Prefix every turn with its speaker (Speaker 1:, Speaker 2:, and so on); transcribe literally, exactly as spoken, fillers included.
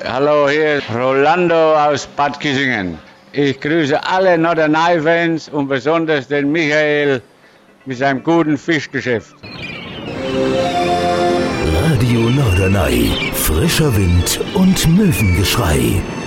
Speaker 1: Hallo, hier ist Rolando aus Bad Kissingen. Ich grüße alle Norderney-Fans und besonders den Michael mit seinem guten Fischgeschäft.
Speaker 2: Radio Norderney, frischer Wind und Möwengeschrei.